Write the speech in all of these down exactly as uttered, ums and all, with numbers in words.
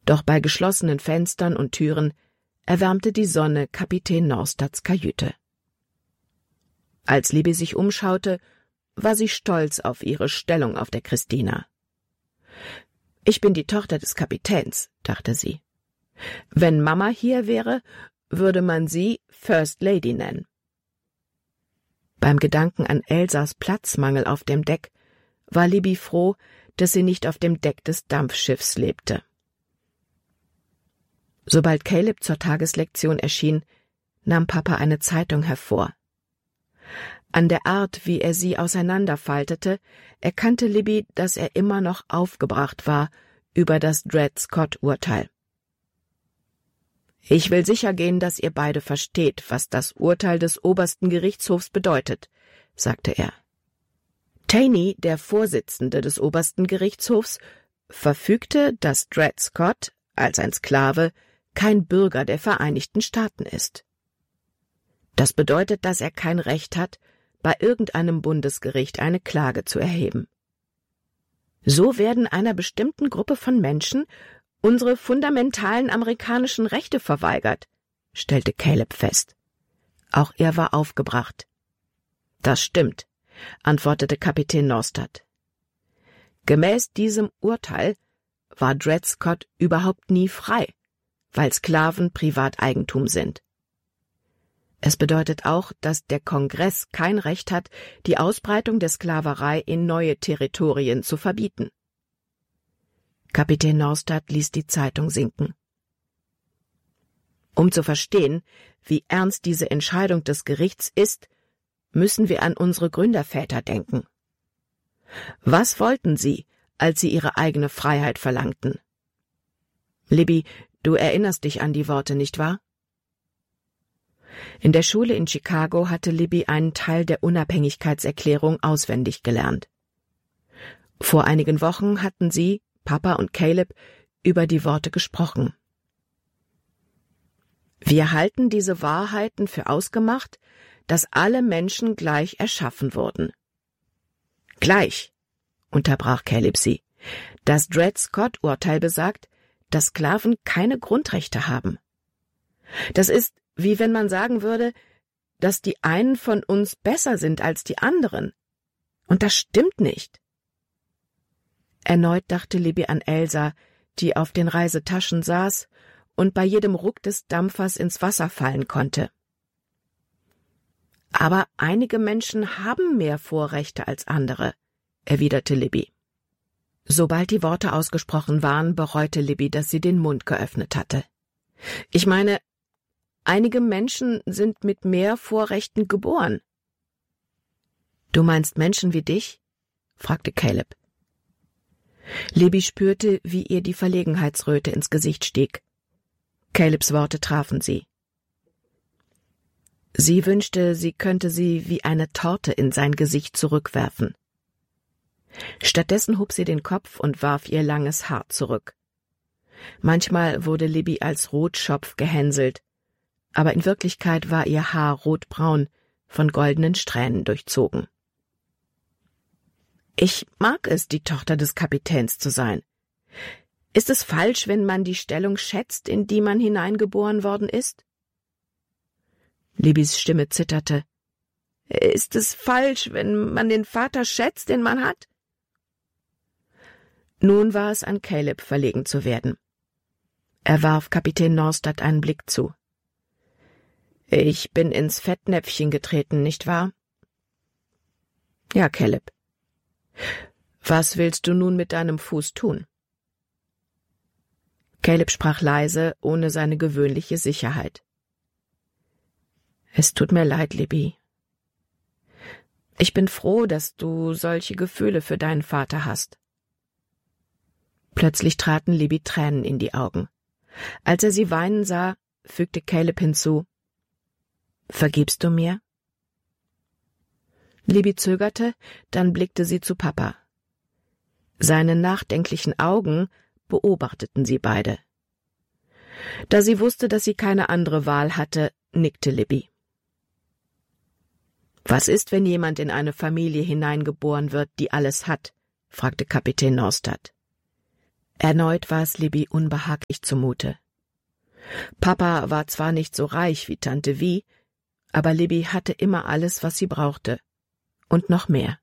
Doch bei geschlossenen Fenstern und Türen erwärmte die Sonne Kapitän Norstadts Kajüte. Als Libby sich umschaute, war sie stolz auf ihre Stellung auf der Christina. »Ich bin die Tochter des Kapitäns«, dachte sie. »Wenn Mama hier wäre, würde man sie First Lady nennen.« Beim Gedanken an Elsas Platzmangel auf dem Deck war Libby froh, dass sie nicht auf dem Deck des Dampfschiffs lebte. Sobald Caleb zur Tageslektion erschien, nahm Papa eine Zeitung hervor. An der Art, wie er sie auseinanderfaltete, erkannte Libby, dass er immer noch aufgebracht war über das Dred-Scott-Urteil. »Ich will sicher gehen, dass ihr beide versteht, was das Urteil des obersten Gerichtshofs bedeutet«, sagte er. Taney, der Vorsitzende des obersten Gerichtshofs, verfügte, dass Dred Scott als ein Sklave kein Bürger der Vereinigten Staaten ist. Das bedeutet, dass er kein Recht hat, bei irgendeinem Bundesgericht eine Klage zu erheben. So werden einer bestimmten Gruppe von Menschen unsere fundamentalen amerikanischen Rechte verweigert, stellte Caleb fest. Auch er war aufgebracht. »Das stimmt«, antwortete Kapitän Norstad. »Gemäß diesem Urteil war Dred Scott überhaupt nie frei, weil Sklaven Privateigentum sind. Es bedeutet auch, dass der Kongress kein Recht hat, die Ausbreitung der Sklaverei in neue Territorien zu verbieten.« Kapitän Norstad ließ die Zeitung sinken. Um zu verstehen, wie ernst diese Entscheidung des Gerichts ist, müssen wir an unsere Gründerväter denken. Was wollten sie, als sie ihre eigene Freiheit verlangten? Libby, du erinnerst dich an die Worte, nicht wahr? In der Schule in Chicago hatte Libby einen Teil der Unabhängigkeitserklärung auswendig gelernt. Vor einigen Wochen hatten sie, Papa und Caleb, über die Worte gesprochen. Wir halten diese Wahrheiten für ausgemacht, dass alle Menschen gleich erschaffen wurden. Gleich, unterbrach Caleb sie. Das Dred-Scott-Urteil besagt, dass Sklaven keine Grundrechte haben. Das ist, wie wenn man sagen würde, dass die einen von uns besser sind als die anderen. Und das stimmt nicht. Erneut dachte Libby an Elsa, die auf den Reisetaschen saß und bei jedem Ruck des Dampfers ins Wasser fallen konnte. »Aber einige Menschen haben mehr Vorrechte als andere«, erwiderte Libby. Sobald die Worte ausgesprochen waren, bereute Libby, dass sie den Mund geöffnet hatte. »Ich meine, einige Menschen sind mit mehr Vorrechten geboren.« »Du meinst Menschen wie dich?« fragte Caleb. Libby spürte, wie ihr die Verlegenheitsröte ins Gesicht stieg. Calebs Worte trafen sie. Sie wünschte, sie könnte sie wie eine Torte in sein Gesicht zurückwerfen. Stattdessen hob sie den Kopf und warf ihr langes Haar zurück. Manchmal wurde Libby als Rotschopf gehänselt, aber in Wirklichkeit war ihr Haar rotbraun, von goldenen Strähnen durchzogen. »Ich mag es, die Tochter des Kapitäns zu sein. Ist es falsch, wenn man die Stellung schätzt, in die man hineingeboren worden ist?« Libbys Stimme zitterte. »Ist es falsch, wenn man den Vater schätzt, den man hat?« Nun war es an Caleb, verlegen zu werden. Er warf Kapitän Norstad einen Blick zu. »Ich bin ins Fettnäpfchen getreten, nicht wahr?« »Ja, Caleb.« »Was willst du nun mit deinem Fuß tun?« Caleb sprach leise, ohne seine gewöhnliche Sicherheit. »Es tut mir leid, Libby. Ich bin froh, dass du solche Gefühle für deinen Vater hast.« Plötzlich traten Libby Tränen in die Augen. Als er sie weinen sah, fügte Caleb hinzu, »Vergibst du mir?« Libby zögerte, dann blickte sie zu Papa. Seine nachdenklichen Augen beobachteten sie beide. Da sie wusste, dass sie keine andere Wahl hatte, nickte Libby. »Was ist, wenn jemand in eine Familie hineingeboren wird, die alles hat?« fragte Kapitän Norstad. Erneut war es Libby unbehaglich zumute. Papa war zwar nicht so reich wie Tante Vi, aber Libby hatte immer alles, was sie brauchte. Und noch mehr.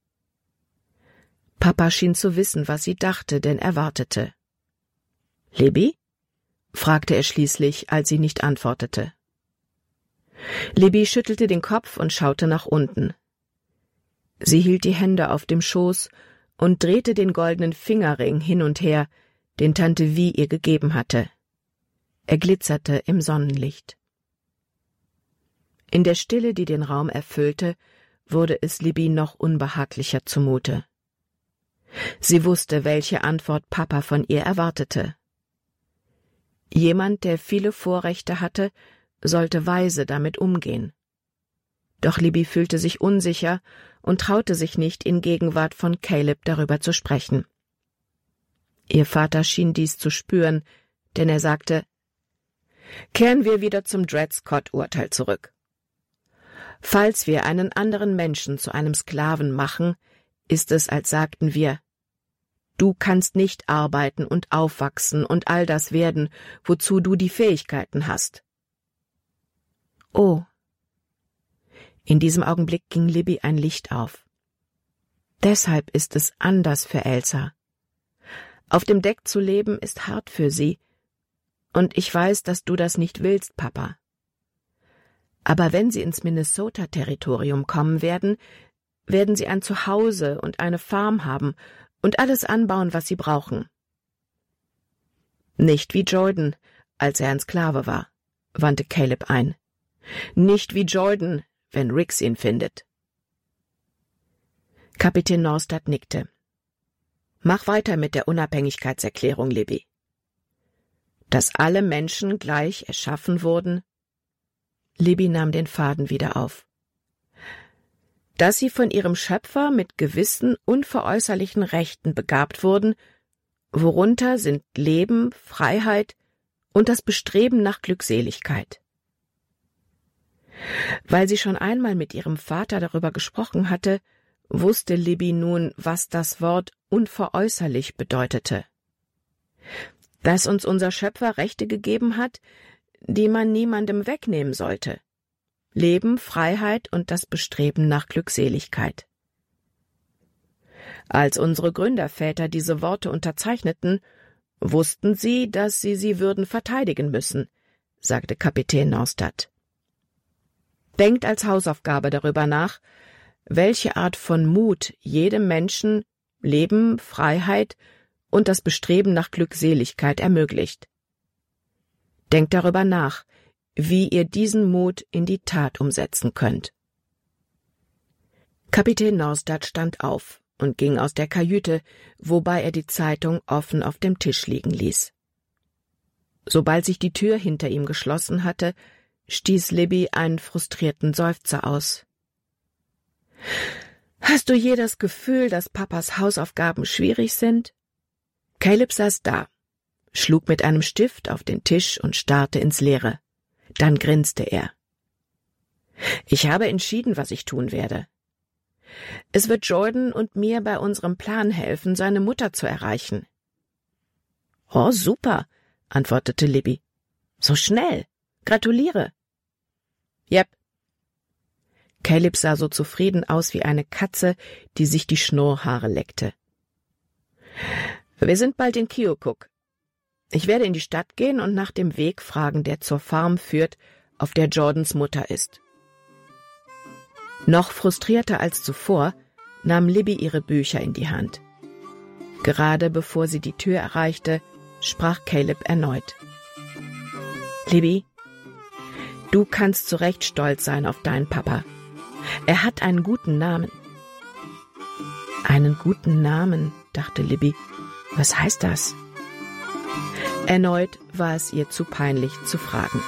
Papa schien zu wissen, was sie dachte, denn er wartete. »Libby?« fragte er schließlich, als sie nicht antwortete. Libby schüttelte den Kopf und schaute nach unten. Sie hielt die Hände auf dem Schoß und drehte den goldenen Fingerring hin und her, den Tante Vi ihr gegeben hatte. Er glitzerte im Sonnenlicht. In der Stille, die den Raum erfüllte, wurde es Libby noch unbehaglicher zumute. Sie wusste, welche Antwort Papa von ihr erwartete. Jemand, der viele Vorrechte hatte, sollte weise damit umgehen. Doch Libby fühlte sich unsicher und traute sich nicht, in Gegenwart von Caleb darüber zu sprechen. Ihr Vater schien dies zu spüren, denn er sagte, »Kehren wir wieder zum Dred Scott-Urteil zurück. Falls wir einen anderen Menschen zu einem Sklaven machen, ist es, als sagten wir, du kannst nicht arbeiten und aufwachsen und all das werden, wozu du die Fähigkeiten hast.« Oh. In diesem Augenblick ging Libby ein Licht auf. Deshalb ist es anders für Elsa. Auf dem Deck zu leben ist hart für sie, und ich weiß, dass du das nicht willst, Papa. Aber wenn sie ins Minnesota-Territorium kommen werden, werden sie ein Zuhause und eine Farm haben und alles anbauen, was sie brauchen. Nicht wie Jordan, als er ein Sklave war, wandte Caleb ein. Nicht wie Jordan, wenn Rix ihn findet. Kapitän Norstad nickte. Mach weiter mit der Unabhängigkeitserklärung, Libby. Dass alle Menschen gleich erschaffen wurden. Libby nahm den Faden wieder auf. Dass sie von ihrem Schöpfer mit gewissen unveräußerlichen Rechten begabt wurden, worunter sind Leben, Freiheit und das Bestreben nach Glückseligkeit. Weil sie schon einmal mit ihrem Vater darüber gesprochen hatte, wusste Libby nun, was das Wort unveräußerlich bedeutete. Dass uns unser Schöpfer Rechte gegeben hat, die man niemandem wegnehmen sollte. Leben, Freiheit und das Bestreben nach Glückseligkeit. Als unsere Gründerväter diese Worte unterzeichneten, wussten sie, dass sie sie würden verteidigen müssen, sagte Kapitän Norstad. Denkt als Hausaufgabe darüber nach, welche Art von Mut jedem Menschen Leben, Freiheit und das Bestreben nach Glückseligkeit ermöglicht. Denkt darüber nach, wie ihr diesen Mut in die Tat umsetzen könnt. Kapitän Norstad stand auf und ging aus der Kajüte, wobei er die Zeitung offen auf dem Tisch liegen ließ. Sobald sich die Tür hinter ihm geschlossen hatte, stieß Libby einen frustrierten Seufzer aus. »Hast du je das Gefühl, dass Papas Hausaufgaben schwierig sind?« Caleb saß da, schlug mit einem Stift auf den Tisch und starrte ins Leere. Dann grinste er. »Ich habe entschieden, was ich tun werde. Es wird Jordan und mir bei unserem Plan helfen, seine Mutter zu erreichen.« »Oh, super«, antwortete Libby. »So schnell. Gratuliere.« »Jep.« Caleb sah so zufrieden aus wie eine Katze, die sich die Schnurrhaare leckte. »Wir sind bald in Keokuk. Ich werde in die Stadt gehen und nach dem Weg fragen, der zur Farm führt, auf der Jordans Mutter ist.« Noch frustrierter als zuvor nahm Libby ihre Bücher in die Hand. Gerade bevor sie die Tür erreichte, sprach Caleb erneut. »Libby, du kannst zu Recht stolz sein auf deinen Papa. Er hat einen guten Namen.« »Einen guten Namen«, dachte Libby. »Was heißt das?« Erneut war es ihr zu peinlich zu fragen.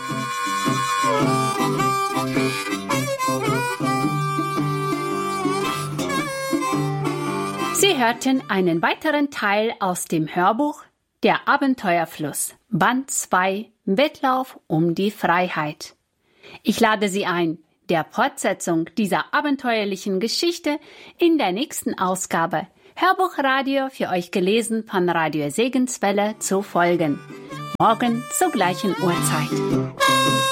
Sie hörten einen weiteren Teil aus dem Hörbuch Der Abenteuerfluss, Band zwei, Wettlauf um die Freiheit. Ich lade Sie ein, der Fortsetzung dieser abenteuerlichen Geschichte in der nächsten Ausgabe Hörbuchradio für euch gelesen von Radio Segenswelle zu folgen. Morgen zur gleichen Uhrzeit.